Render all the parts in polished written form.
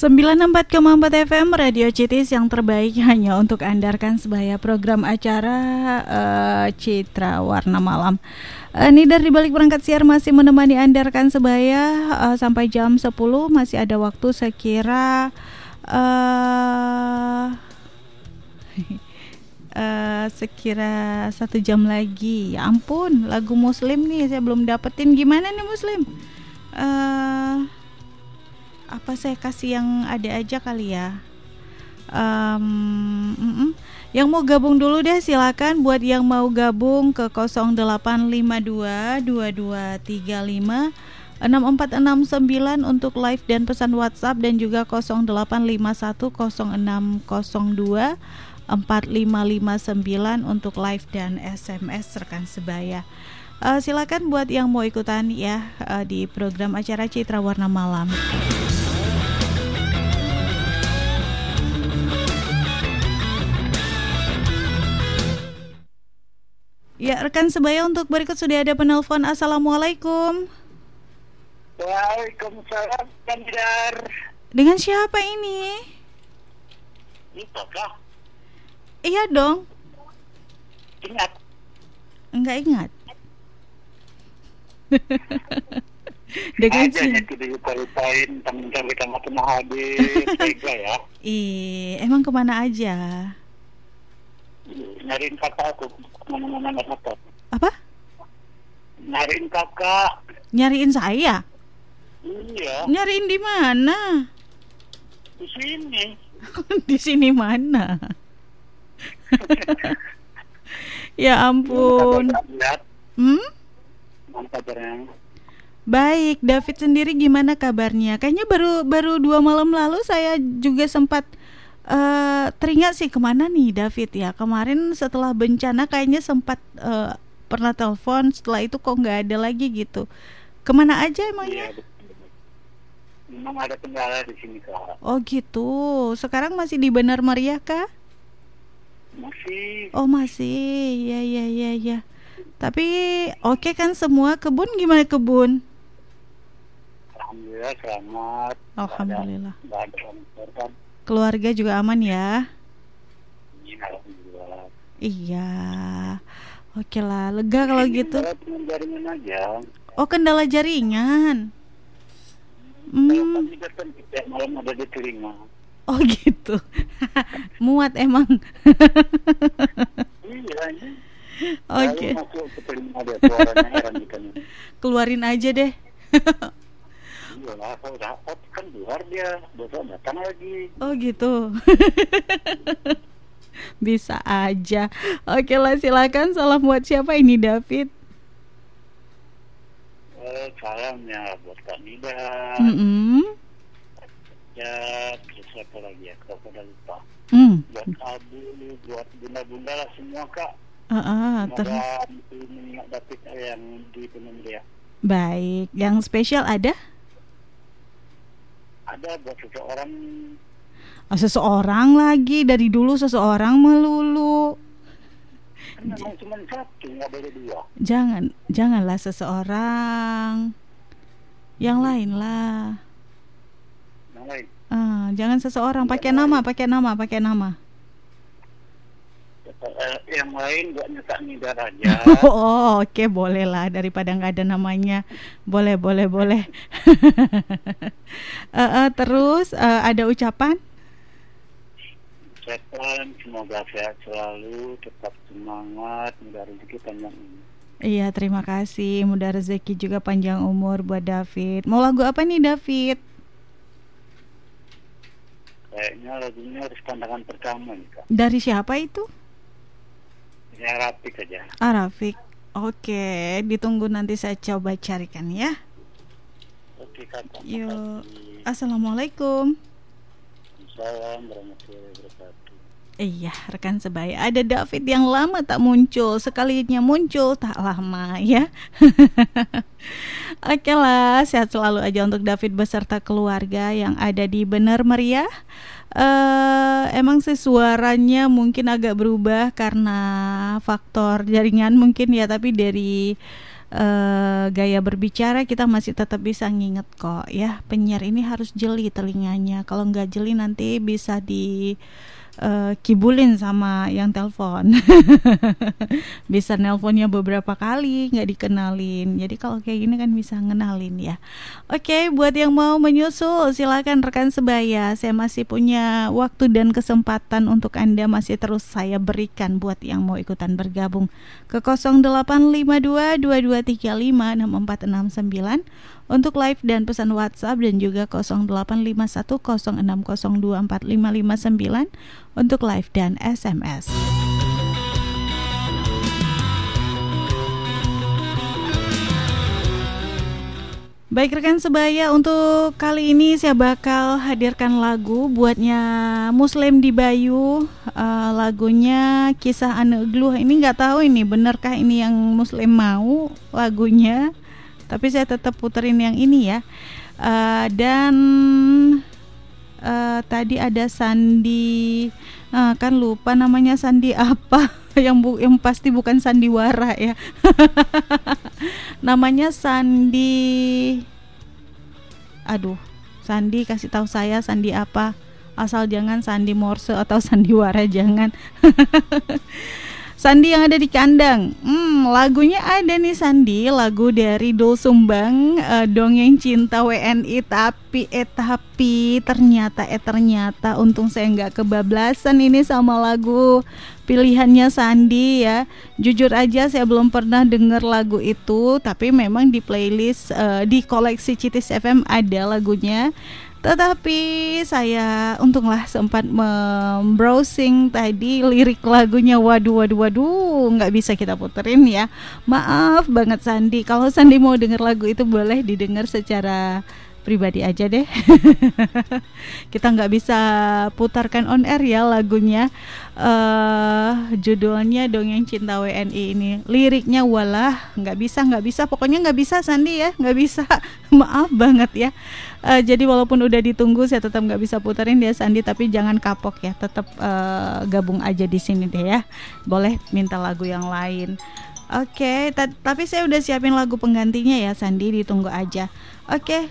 94,4 FM Radio Citis yang terbaik hanya untuk Anda rekan sebaya program acara Citra Warna Malam. Nidar di balik perangkat siar masih menemani Anda rekan sebaya sampai jam 10, masih ada waktu sekira sekira 1 jam lagi. Ya ampun, lagu Muslim nih saya belum dapetin. Gimana nih Muslim? Apa saya kasih yang ada aja kali ya? Yang mau gabung dulu deh silakan. Buat yang mau gabung ke 0852 2235 6469 untuk live dan pesan WhatsApp, dan juga 0851 0602 4559 untuk live dan SMS rekan sebaya. Silakan buat yang mau ikutan ya di program acara Citra Warna Malam. Ya, rekan sebaya, untuk berikut sudah ada penelpon. Assalamualaikum. Waalaikumsalam, Kandar. Dengan siapa ini? Itukah? Iya dong. Ingat? Enggak ingat. Dengan aja tidak lupa-lupain teman-teman kita mau hadir. Tega ya. Emang kemana aja? Nyariin kakak aku. Mana kakak? Apa? Nyariin kakak. Nyariin saya? Iya. Nyariin di mana? Di sini. Di sini mana? Ya ampun. Kabarnya? Baik, David sendiri gimana kabarnya? Kayaknya baru 2 malam lalu saya juga sempat teringat sih, kemana nih David ya? Kemarin setelah bencana kayaknya sempat pernah telepon, setelah itu kok nggak ada lagi gitu. Kemana aja emangnya? Iya, memang ada kendala di sini Kak. Oh gitu. Sekarang masih di Benar Meriah kah? Masih. Oh masih. Ya. Tapi oke kan semua? Kebun gimana kebun? Alhamdulillah selamat. Alhamdulillah. Nggak ada korban. Keluarga juga aman ya? Alhamdulillah. Iya. Oke lah, lega kalau gitu. Jaringan aja. Oh, kendala jaringan. Kan tidak malam ada di telinga. Oh gitu. Muat emang. Iya. Oke. Masuk ke telinga dia, suaranya heran kita nih. Keluarin aja deh. Iya lah, kalau udah kan keluar dia, besok datang lagi. Oh gitu. Bisa aja. Oke lah, silakan. Salam buat siapa ini David? Salamnya buat Kak Nida. Ya, terus siapa lagi ya? Kalau udah lupa. Buat Abu, buat bunda-bunda lah semua Kak. Terus ini David yang di Pemuda. Baik, yang spesial ada? Ada buat seseorang. Seseorang lagi, dari dulu seseorang melulu. Memang cuma satu, nggak boleh 2. Janganlah seseorang. Yang lain lah. Yang lain. Jangan seseorang, pakai nama. Yang lain buat nyetak Nidar aja. Oh, oke, boleh lah, daripada nggak ada namanya. Boleh. Terus ada ucapan? Semoga sehat selalu, tetap semangat, mudah rezeki panjang ini. Iya, terima kasih. Mudah rezeki juga panjang umur buat David. Mau lagu apa nih David? Kayaknya lagunya harus pandangan pertama nih Kak. Dari siapa itu? Ya Rafiq aja. Rafiq. Oke, ditunggu, nanti saya coba carikan ya. Oke Kak. Yuk. Assalamualaikum. Assalamualaikum warahmatullahi wabarakatuh. Iya, rekan sebaya, ada David yang lama tak muncul, sekalinya muncul tak lama ya. Oke lah, sehat selalu aja untuk David beserta keluarga yang ada di Benar Meriah. Emang sih suaranya mungkin agak berubah karena faktor jaringan mungkin ya, tapi dari gaya berbicara kita masih tetap bisa nginget kok ya. Penyiar ini harus jeli telinganya. Kalau nggak jeli nanti bisa di kibulin sama yang telepon. Bisa nelponnya beberapa kali nggak dikenalin. Jadi kalau kayak gini kan bisa ngenalin ya. Oke, buat yang mau menyusul silakan rekan sebaya. Saya masih punya waktu dan kesempatan untuk Anda, masih terus saya berikan buat yang mau ikutan bergabung ke 0852 2235 6469 untuk live dan pesan WhatsApp, dan juga 0851 0602 4559 untuk live dan SMS. Baik rekan sebaya, untuk kali ini saya bakal hadirkan lagu buatnya Muslim di Bayu. Lagunya Kisah Ane Gluh. Ini nggak tahu ini benarkah ini yang Muslim mau lagunya, tapi saya tetap puterin yang ini ya. Dan tadi ada Sandi, kan lupa namanya Sandi apa. yang pasti bukan sandiwara ya. Namanya Sandi. Aduh, Sandi kasih tahu saya Sandi apa. Asal jangan Sandi Morse atau sandiwara, jangan. Sandi yang ada di kandang. Lagunya ada nih Sandi, lagu dari Doel Sumbang, Dongeng Cinta WNI. Tapi ternyata untung saya nggak kebablasan ini sama lagu pilihannya Sandi ya. Jujur aja saya belum pernah denger lagu itu, tapi memang di playlist di koleksi Citis FM ada lagunya. Tetapi saya untunglah sempat browsing tadi lirik lagunya. Waduh, nggak bisa kita puterin ya. Maaf banget Sandi. Kalau Sandi mau denger lagu itu boleh didengar secara pribadi aja deh. Kita nggak bisa putarkan on air ya lagunya. Judulnya Dongeng Cinta WNI ini. Liriknya walah nggak bisa. Pokoknya nggak bisa Sandi ya, nggak bisa. Maaf banget ya. Jadi walaupun udah ditunggu saya tetap nggak bisa puterin dia Sandi, tapi jangan kapok ya, tetap gabung aja di sini deh ya. Boleh minta lagu yang lain. Oke, tapi saya udah siapin lagu penggantinya ya Sandi, ditunggu aja. Oke.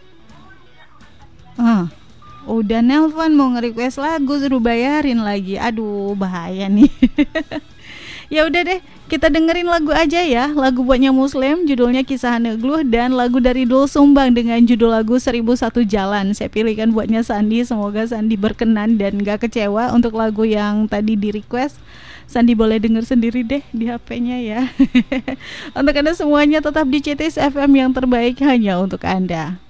Udah nelpon mau nge-request lagu, suruh bayarin lagi. Aduh, bahaya nih. Ya udah deh, kita dengerin lagu aja ya. Lagu buatnya Muslim, judulnya Kisah Ane Gluh, dan lagu dari Doel Sumbang dengan judul lagu 1001 Jalan. Saya pilihkan buatnya Sandi, semoga Sandi berkenan dan gak kecewa untuk lagu yang tadi di request. Sandi boleh denger sendiri deh di HP-nya ya. Untuk Anda semuanya tetap di Citis FM yang terbaik hanya untuk Anda.